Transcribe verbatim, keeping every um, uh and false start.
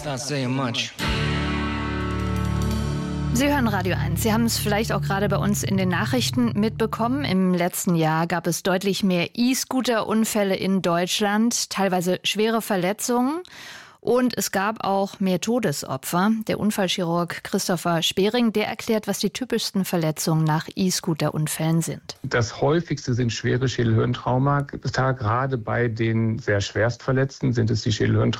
not saying much. Sie hören Radio eins. Sie haben es vielleicht auch gerade bei uns in den Nachrichten mitbekommen. Im letzten Jahr gab es deutlich mehr E-Scooter-Unfälle in Deutschland, teilweise schwere Verletzungen. Und es gab auch mehr Todesopfer. Der Unfallchirurg Christopher Spering, der erklärt, was die typischsten Verletzungen nach E-Scooter-Unfällen sind. Das häufigste sind schwere Schädelhirntraumata. Gerade bei den sehr Schwerstverletzten sind es die Schädelhirntraumata.